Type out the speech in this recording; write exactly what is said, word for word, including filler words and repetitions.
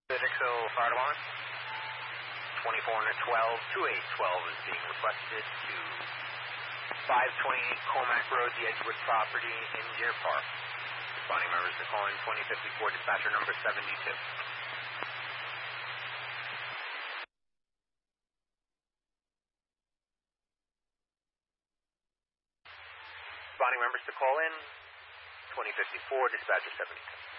Dixo Fire Department. twenty-four twelve, twenty-eight twelve is being requested to five twenty-eight Comac Road, the Edgewood property in Deer Park. Responding members to call in twenty fifty-four, dispatcher number seventy-two. Responding members to call in twenty fifty-four, dispatcher seventy-two.